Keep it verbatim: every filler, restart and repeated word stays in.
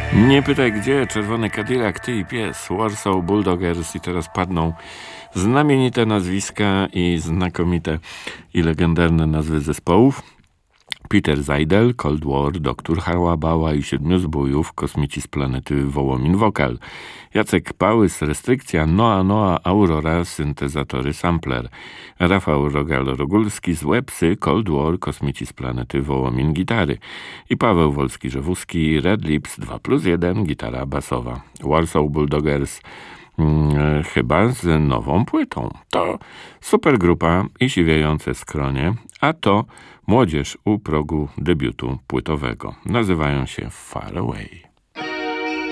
Nie pytaj gdzie, czerwony Cadillac, ty i pies, Warsaw Bulldoggers i teraz padną znamienite nazwiska i znakomite i legendarne nazwy zespołów. Peter Zajdel, Cold War, Doktor Hałabała i Siedmiu Zbójów, Kosmici z planety Wołomin Wokal. Jacek Pałys, Restrykcja, Noa Noa, Aurora, Syntezatory Sampler. Rafał Rogal-Rogulski z Łebsy, Cold War, Kosmici z planety Wołomin Gitary. I Paweł Wolski-Żewuski, Red Lips dwa plus jeden, gitara basowa. Warsaw Bulldoggers, Hmm, chyba z nową płytą. To super grupa i siwiejące skronie, a to młodzież u progu debiutu płytowego. Nazywają się Far Away.